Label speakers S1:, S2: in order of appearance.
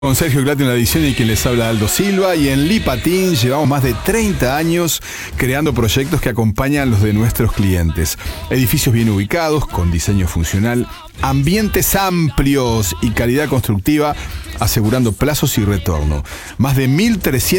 S1: Con Sergio Glati en la edición y quien les habla Aldo Silva, y en Lipatín llevamos más de 30 años creando proyectos que acompañan los de nuestros clientes. Edificios bien ubicados, con diseño funcional, ambientes amplios y calidad constructiva, asegurando plazos y retorno. Más de 1.300